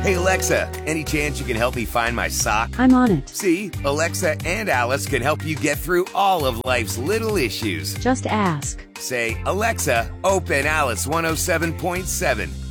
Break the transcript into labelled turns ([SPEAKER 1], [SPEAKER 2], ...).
[SPEAKER 1] Hey Alexa, any chance you can help me find my sock?
[SPEAKER 2] I'm on it.
[SPEAKER 1] See, Alexa and Alice can help you get through all of life's little issues.
[SPEAKER 2] Just ask.
[SPEAKER 1] Say, Alexa, open Alice 107.7.